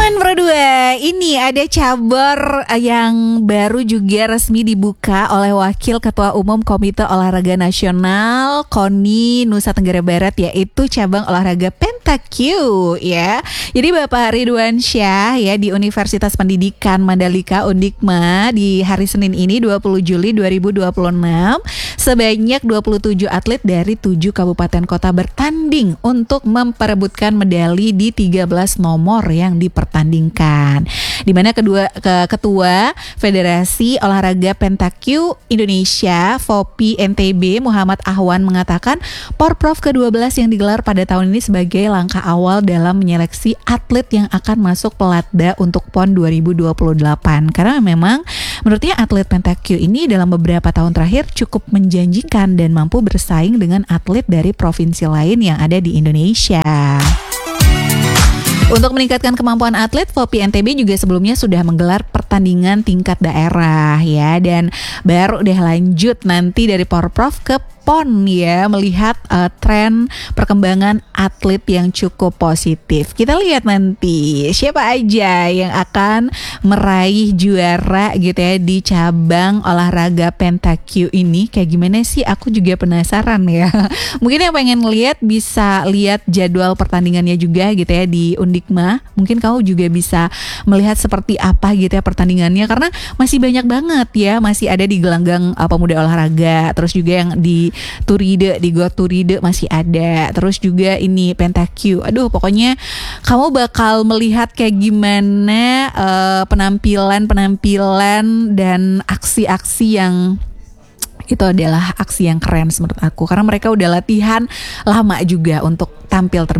Pro 2, ini ada cabur yang baru juga resmi dibuka oleh Wakil Ketua Umum Komite Olahraga Nasional KONI Nusa Tenggara Barat, yaitu cabang olahraga Pentakiu ya. Jadi Bapak Ridwan Syah ya di Universitas Pendidikan Mandalika Undikma di hari Senin ini 20 Juli 2026 sebanyak 27 atlet dari 7 kabupaten kota bertanding untuk memperebutkan medali di 13 nomor yang dipertandingkan. Di mana Ketua Federasi Olahraga Pentakiu Indonesia (FOPI NTB) Muhammad Ahwan mengatakan Porprov ke-12 yang digelar pada tahun ini sebagai langkah awal dalam menyeleksi atlet yang akan masuk pelatda untuk PON 2028. Karena memang menurutnya atlet Pentakiu ini dalam beberapa tahun terakhir cukup menjanjikan dan mampu bersaing dengan atlet dari provinsi lain yang ada di Indonesia. Untuk meningkatkan kemampuan atlet, FOPI NTB juga sebelumnya sudah menggelar pertandingan tingkat daerah ya, dan baru deh lanjut nanti dari Porprov ke PON ya, melihat tren perkembangan atlet yang cukup positif. Kita lihat nanti siapa aja yang akan meraih juara gitu ya di cabang olahraga Pentakiu ini. Kayak gimana sih? Aku juga penasaran ya. Mungkin yang pengen lihat bisa lihat jadwal pertandingannya juga gitu ya di Undikma. Mungkin kamu juga bisa melihat seperti apa gitu ya pertandingannya, karena masih banyak banget ya, masih ada di gelanggang pemuda olahraga, terus juga yang di Turide, di Gor Turide masih ada. Terus juga ini Pentakiu. Aduh, pokoknya kamu bakal melihat kayak gimana penampilan dan aksi-aksi yang itu adalah aksi yang keren menurut aku, karena mereka udah latihan lama juga untuk tampil terbaik.